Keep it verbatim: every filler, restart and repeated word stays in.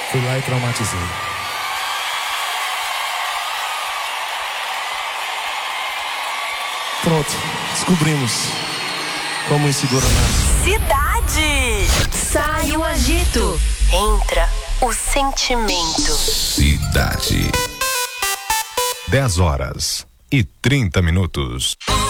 Fui lá e traumatizei. Pronto, descobrimos como insegura nasce. Cidade. Sai o agito. Entra o sentimento. Cidade. dez horas e trinta minutos.